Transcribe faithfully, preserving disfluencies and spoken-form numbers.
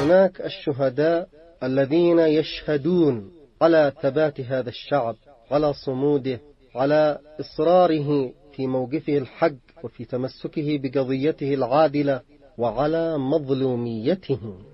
هناك الشهداء الذين يشهدون على ثبات هذا الشعب، على صموده، على إصراره في موقفه الحق وفي تمسكه بقضيته العادلة، وعلى مظلوميته.